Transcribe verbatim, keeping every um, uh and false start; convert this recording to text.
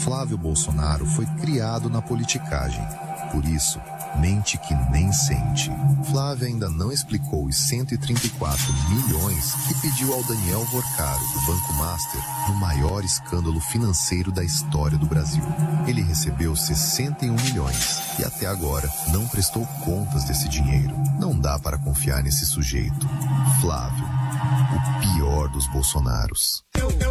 Flávio Bolsonaro foi criado na politicagem. Por isso, mente que nem sente. Flávio ainda não explicou os cento e trinta e quatro milhões que pediu ao Daniel Vorcaro, do Banco Master, no maior escândalo financeiro da história do Brasil. Ele recebeu sessenta e um milhões e até agora não prestou contas desse dinheiro. Não dá para confiar nesse sujeito. Flávio, o pior dos Bolsonaros. Eu, eu